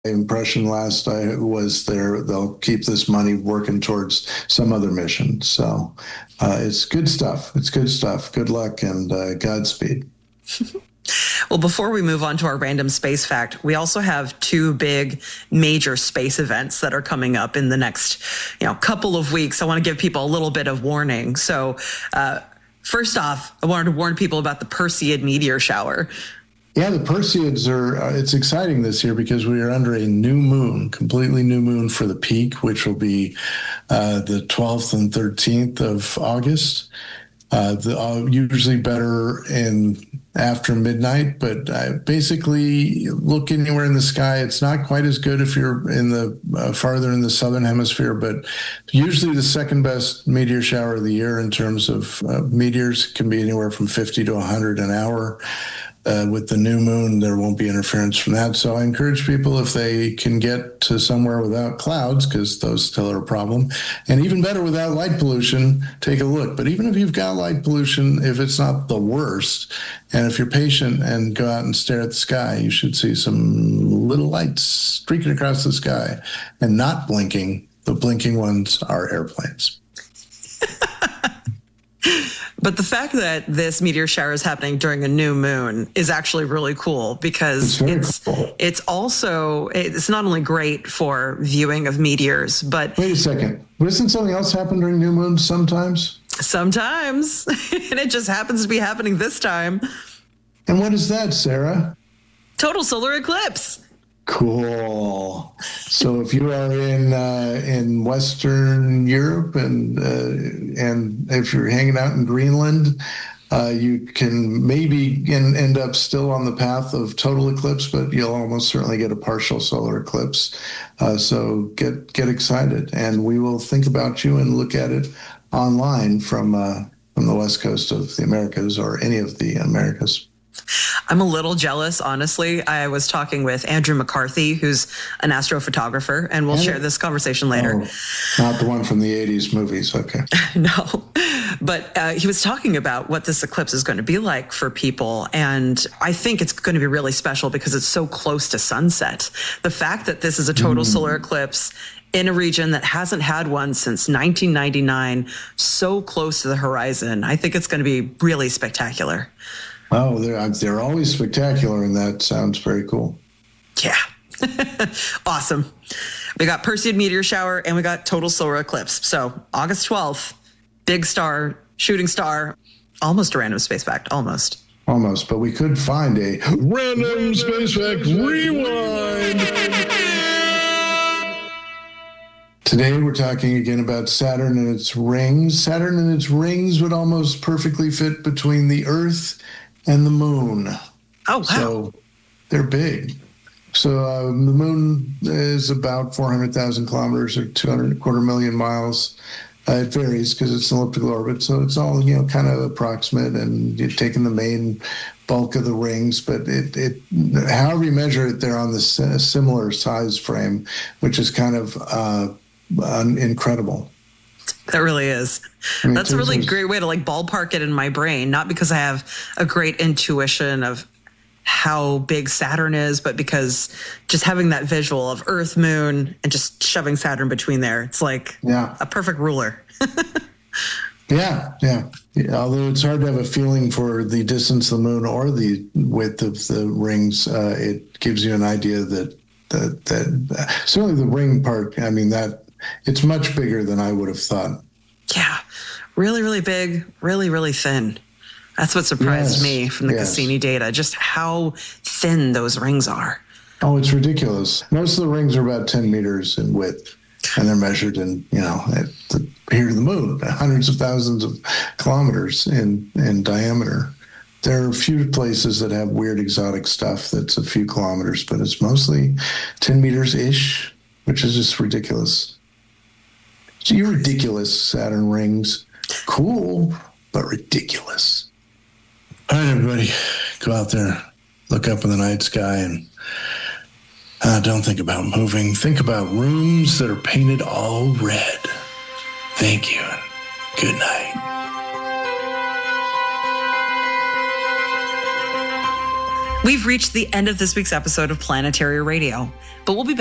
impression last I was they'll keep this money working towards some other mission. So it's good stuff. It's good stuff. Good luck and Godspeed. Well, before we move on to our random space fact, we also have two big major space events that are coming up in the next, couple of weeks. I want to give people a little bit of warning. So first off, I wanted to warn people about the Perseid meteor shower. Yeah, the Perseids it's exciting this year because we are under a new moon, completely new moon for the peak, which will be the 12th and 13th of August. Usually better after midnight, but basically look anywhere in the sky. It's not quite as good if you're farther in the southern hemisphere, but usually the second best meteor shower of the year in terms of meteors can be anywhere from 50 to 100 an hour. With the new moon, there won't be interference from that. So I encourage people, if they can get to somewhere without clouds, because those still are a problem, and even better without light pollution, take a look. But even if you've got light pollution, if it's not the worst, and if you're patient and go out and stare at the sky, you should see some little lights streaking across the sky and not blinking. The blinking ones are airplanes. But the fact that this meteor shower is happening during a new moon is actually really cool because it's not only great for viewing of meteors, but... Wait a second. Doesn't something else happen during new moons sometimes? Sometimes. And it just happens to be happening this time. And what is that, Sarah? Total solar eclipse. Cool. So if you are in Western Europe and if you're hanging out in Greenland, you can maybe end up still on the path of total eclipse, but you'll almost certainly get a partial solar eclipse. So get excited, and we will think about you and look at it online from the west coast of the Americas or any of the Americas. I'm a little jealous, honestly. I was talking with Andrew McCarthy, who's an astrophotographer, and we'll share this conversation later. Oh, not the one from the 80s movies. Okay. No, but he was talking about what this eclipse is going to be like for people. And I think it's going to be really special because it's so close to sunset. The fact that this is a total solar eclipse in a region that hasn't had one since 1999, so close to the horizon, I think it's going to be really spectacular. Oh, they're always spectacular, and that sounds very cool. Yeah. Awesome. We got Perseid meteor shower, and we got total solar eclipse. So August 12th, big star, shooting star, almost a random space fact, almost. Almost, but we could find a random space fact rewind. Today we're talking again about Saturn and its rings. Saturn and its rings would almost perfectly fit between the Earth and the moon. Oh, wow. So they're big. So the moon is about 400,000 kilometers or 2.25 million miles. It varies because it's an elliptical orbit. So it's all, kind of approximate, and you're taking the main bulk of the rings. But it however you measure it, they're on the similar size frame, which is kind of incredible. That really is. That's a really great way to ballpark it in my brain, not because I have a great intuition of how big Saturn is, but because just having that visual of Earth, Moon, and just shoving Saturn between there, it's like a perfect ruler. Yeah. Although it's hard to have a feeling for the distance of the moon or the width of the rings, it gives you an idea that certainly the ring part, that it's much bigger than I would have thought. Yeah. Really, really big, really, really thin. That's what surprised me from the Cassini data, just how thin those rings are. Oh, it's ridiculous. Most of the rings are about 10 meters in width, and they're measured in, at here to the moon, hundreds of thousands of kilometers in diameter. There are a few places that have weird exotic stuff that's a few kilometers, but it's mostly 10 meters-ish, which is just ridiculous. So you're ridiculous, Saturn rings. Cool, but ridiculous. All right, everybody, go out there, look up in the night sky, and don't think about moving. Think about rooms that are painted all red. Thank you. Good night. We've reached the end of this week's episode of Planetary Radio, but we'll be back